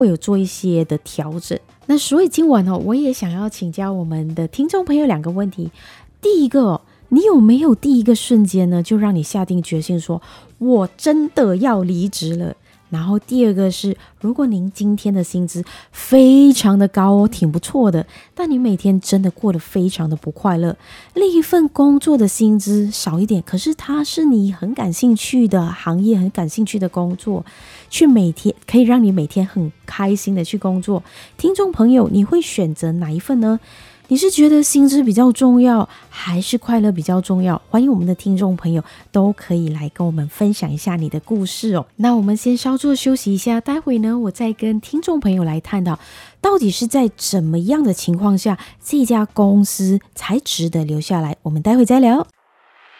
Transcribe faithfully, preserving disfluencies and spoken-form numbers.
会有做一些的调整。那所以今晚哦，我也想要请教我们的听众朋友两个问题。第一个哦，你有没有第一个瞬间呢，就让你下定决心说，我真的要离职了？然后第二个是，如果您今天的薪资非常的高哦，挺不错的，但你每天真的过得非常的不快乐，另一份工作的薪资少一点，可是它是你很感兴趣的行业，很感兴趣的工作，去每天可以让你每天很开心的去工作。听众朋友，你会选择哪一份呢？你是觉得薪资比较重要，还是快乐比较重要？欢迎我们的听众朋友都可以来跟我们分享一下你的故事哦。那我们先稍作休息一下，待会呢，我再跟听众朋友来探讨，到底是在怎么样的情况下，这家公司才值得留下来。我们待会再聊。